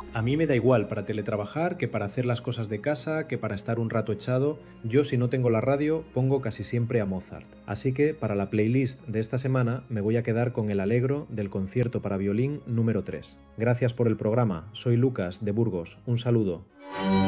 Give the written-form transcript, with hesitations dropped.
A mí me da igual para teletrabajar que para hacer las cosas de casa, que para estar un rato echado. Yo si no tengo la radio pongo casi siempre a Mozart. Así que para la playlist de esta semana me voy a quedar con el Allegro del concierto para violín número 3. Gracias por el programa. Soy Lucas de Burgos. Un saludo.